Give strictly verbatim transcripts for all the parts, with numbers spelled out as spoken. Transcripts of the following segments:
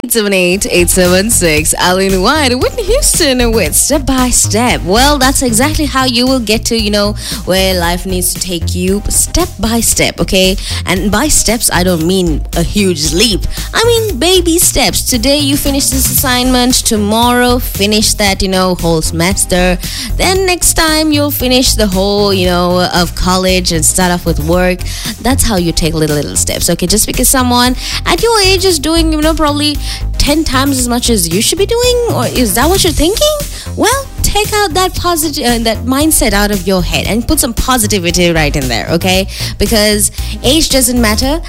eight seven eight, eight seven six. Alan White, Whitney Houston with Step by Step. Well, that's exactly how you will get to, you know, where life needs to take you step by step, okay? And by steps, I don't mean a huge leap. I mean baby steps. Today you finish this assignment. Tomorrow, finish that, you know, whole semester. Then next time you'll finish the whole, you know, of college and start off with work. That's how you take little, little steps, okay? Just because someone at your age is doing, you know, probably ten times as much as you should be doing, or is that what you're thinking? Well, take out that positive uh, that mindset out of your head and put some positivity right in there, okay? Because age doesn't matter,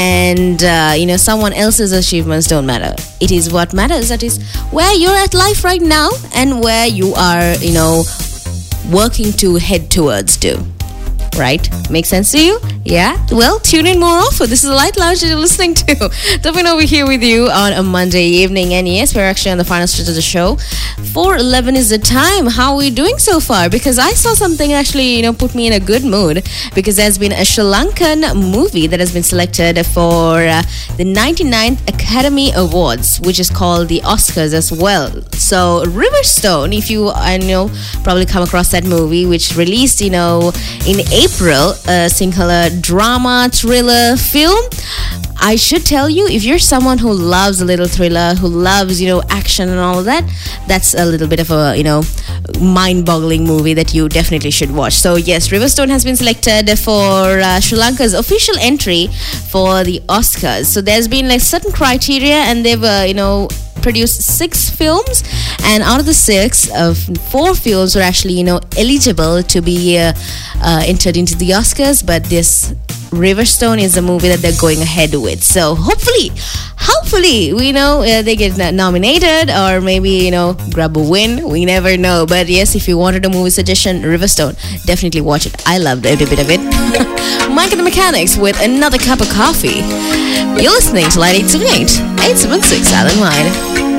and uh, you know, someone else's achievements don't matter. It is what matters, that is where you're at life right now and where you are, you know, working to head towards to. Right? Make sense to you? Yeah? Well, tune in more often. This is the Light Lounge that you're listening to. Topin over here with you on a Monday evening. And yes, we're actually on the final stretch of the show. four eleven is the time. How are we doing so far? Because I saw something actually, you know, put me in a good mood. Because there's been a Sri Lankan movie that has been selected for uh, the ninety-ninth Academy Awards, which is called the Oscars as well. So, Riverstone, if you, I know, probably come across that movie, which released, you know, in April, a singular drama thriller film. I should tell you, if you're someone who loves a little thriller, who loves, you know, action and all of that, that's a little bit of a, you know, mind-boggling movie that you definitely should watch. So yes, Riverstone has been selected for uh, Sri Lanka's official entry for the Oscars. So there's been like certain criteria, and they've, uh, you know, produced six films, and out of the six, uh, four films were actually, you know, eligible to be uh, uh, entered into the Oscars, but this Riverstone is the movie that they're going ahead with. So hopefully, hopefully, we know uh, they get nominated, or maybe, you know, grab a win. We never know. But yes, if you wanted a movie suggestion, Riverstone, definitely watch it. I loved every bit of it. Mike and the Mechanics with Another Cup of Coffee. You're listening to Light eight seven eight, eight seven six, Alan Wide.